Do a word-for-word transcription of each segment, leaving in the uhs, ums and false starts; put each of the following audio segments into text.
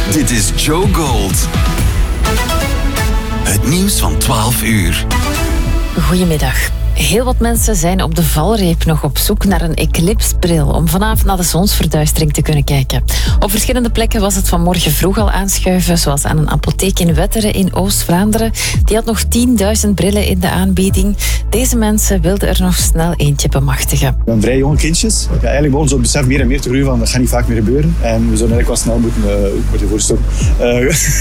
Dit is Joe Gold. Het nieuws van twaalf uur. Goedemiddag. Heel wat mensen zijn op de valreep nog op zoek naar een eclipsebril om vanavond naar de zonsverduistering te kunnen kijken. Op verschillende plekken was het vanmorgen vroeg al aanschuiven, zoals aan een apotheek in Wetteren in Oost-Vlaanderen. Die had nog tienduizend brillen in de aanbieding. Deze mensen wilden er nog snel eentje bemachtigen. We zijn vrij jonge kindjes. Ja, eigenlijk begon zo het besef meer en meer te groeien van dat gaat niet vaak meer gebeuren. En we zouden eigenlijk wel snel moeten, uh, moeten voorstellen. Uh,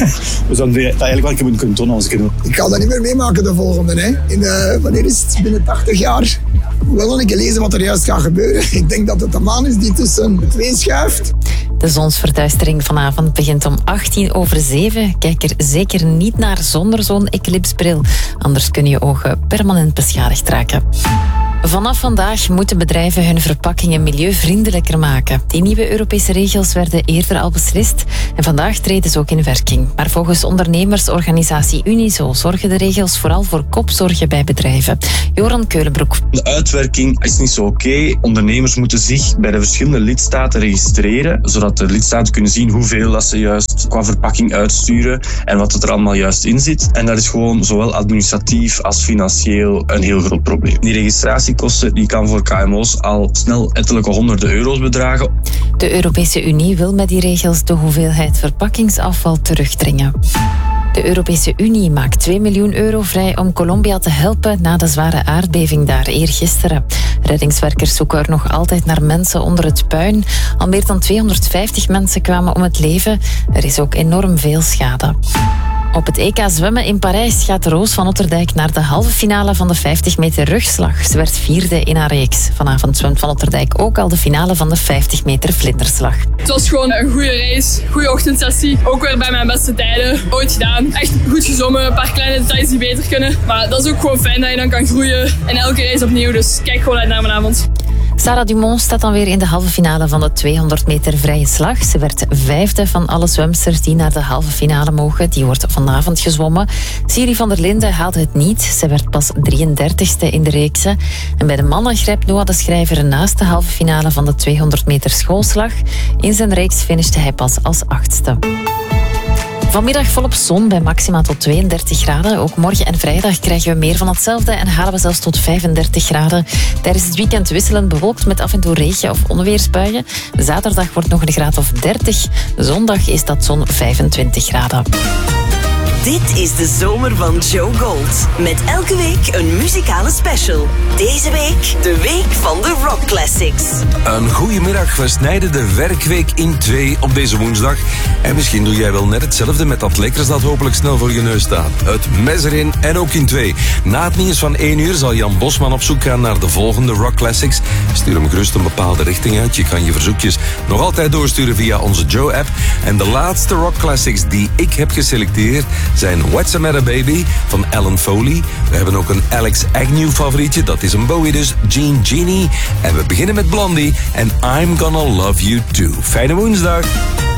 we zouden dat eigenlijk wel een keer moeten kunnen tonen als kinderen. Ik ga dat niet meer meemaken de volgende. Hè. In, uh, wanneer is het? Binnen tachtig jaar. We willen nog een keer lezen wat er juist gaat gebeuren. Ik denk dat het de maan is die tussen de twee schuift. De zonsverduistering vanavond begint om achttien over zeven. Kijk er zeker niet naar zonder zo'n eclipsebril. Anders kunnen je ogen permanent beschadigd raken. Vanaf vandaag moeten bedrijven hun verpakkingen milieuvriendelijker maken. Die nieuwe Europese regels werden eerder al beslist en vandaag treden ze ook in werking. Maar volgens ondernemersorganisatie Unizo zorgen de regels vooral voor kopzorgen bij bedrijven. Joran Keulenbroek. De uitwerking is niet zo oké. Okay. Ondernemers moeten zich bij de verschillende lidstaten registreren, zodat de lidstaten kunnen zien hoeveel dat ze juist qua verpakking uitsturen en wat het er allemaal juist in zit. En dat is gewoon zowel administratief als financieel een heel groot probleem. Die registratie kosten die kan voor K M O's al snel ettelijke honderden euro's bedragen. De Europese Unie wil met die regels de hoeveelheid verpakkingsafval terugdringen. De Europese Unie maakt twee miljoen euro vrij om Colombia te helpen na de zware aardbeving daar eergisteren. Reddingswerkers zoeken er nog altijd naar mensen onder het puin. Al meer dan tweehonderdvijftig mensen kwamen om het leven. Er is ook enorm veel schade. Op het E K zwemmen in Parijs gaat Roos van Otterdijk naar de halve finale van de vijftig meter rugslag. Ze werd vierde in haar reeks. Vanavond zwemt Van Otterdijk ook al de finale van de vijftig meter vlinderslag. Het was gewoon een goede race, goede ochtendsessie. Ook weer bij mijn beste tijden ooit gedaan. Echt goed gezwommen, een paar kleine details die beter kunnen. Maar dat is ook gewoon fijn dat je dan kan groeien. En elke race opnieuw, dus kijk gewoon uit naar vanavond. Sarah Dumont staat dan weer in de halve finale van de tweehonderd meter vrije slag. Ze werd vijfde van alle zwemsters die naar de halve finale mogen. Die wordt vanavond gezwommen. Siri van der Linden haalde het niet. Ze werd pas drieëndertigste in de reeks. En bij de mannen grijpt Noah de Schrijver naast de halve finale van de tweehonderd meter schoolslag. In zijn reeks finishte hij pas als achtste. Vanmiddag volop zon bij maxima tot tweeëndertig graden. Ook morgen en vrijdag krijgen we meer van hetzelfde en halen we zelfs tot vijfendertig graden. Tijdens het weekend wisselend bewolkt met af en toe regen- of onweersbuien. Zaterdag wordt nog een graad of dertig. Zondag is dat zo'n vijfentwintig graden. Dit is de zomer van Joe Gold. Met elke week een muzikale special. Deze week de week van de Rock Classics. Een goedemiddag. We snijden de werkweek in twee op deze woensdag. En misschien doe jij wel net hetzelfde met dat lekkers dat hopelijk snel voor je neus staat. Het mes erin en ook in twee. Na het nieuws van één uur zal Jan Bosman op zoek gaan naar de volgende Rock Classics. Stuur hem gerust een bepaalde richting uit. Je kan je verzoekjes nog altijd doorsturen via onze Joe-app. En de laatste Rock Classics die ik heb geselecteerd zijn What's the Matter Baby van Alan Foley. We hebben ook een Alex Agnew favorietje, dat is een Bowie dus, Gene Genie. En we beginnen met Blondie en I'm Gonna Love You Too. Fijne woensdag.